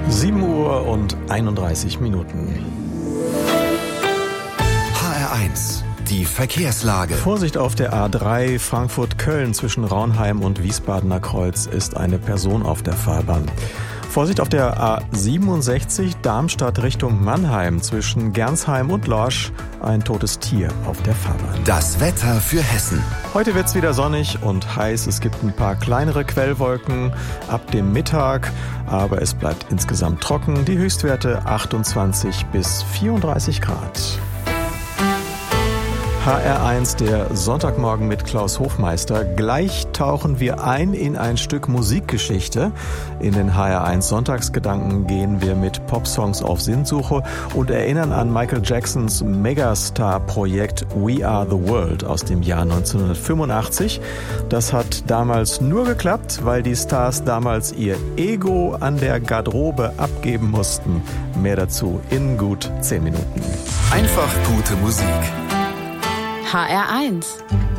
7:31 HR1, die Verkehrslage. Vorsicht auf der A3 Frankfurt-Köln zwischen Raunheim und Wiesbadener Kreuz ist eine Person auf der Fahrbahn. Vorsicht auf der A67 Darmstadt Richtung Mannheim zwischen Gernsheim und Lorsch, ein totes Tier auf der Fahrbahn. Das Wetter für Hessen. Heute wird's wieder sonnig und heiß. Es gibt ein paar kleinere Quellwolken ab dem Mittag, aber es bleibt insgesamt trocken. Die Höchstwerte 28 bis 34 Grad. HR1, der Sonntagmorgen mit Klaus Hofmeister. Gleich tauchen wir ein in ein Stück Musikgeschichte. In den HR1 Sonntagsgedanken gehen wir mit Popsongs auf Sinnsuche und erinnern an Michael Jacksons Megastar-Projekt We Are the World aus dem Jahr 1985. Das hat damals nur geklappt, weil die Stars damals ihr Ego an der Garderobe abgeben mussten. Mehr dazu in gut 10 Minuten. Einfach gute Musik. HR1